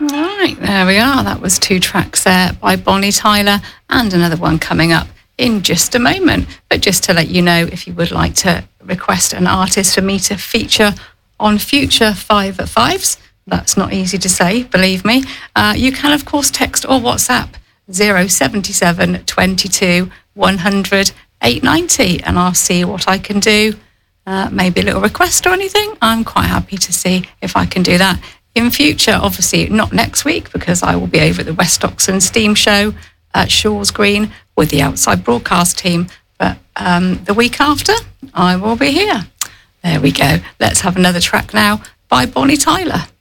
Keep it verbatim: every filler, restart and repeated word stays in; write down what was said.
Right, there we are. That was two tracks there by Bonnie Tyler, and another one coming up in just a moment. But just to let you know, if you would like to request an artist for me to feature on future Five at Fives, that's not easy to say, believe me, uh, you can of course text or WhatsApp zero seven seven twenty-two one hundred eight ninety, and I'll see what I can do. Uh, maybe a little request or anything. I'm quite happy to see if I can do that in future. Obviously not next week, because I will be over at the West Oxon Steam Show at Shaw's Green with the Outside Broadcast team. But um, the week after, I will be here. There we go. Let's have another track now by Bonnie Tyler.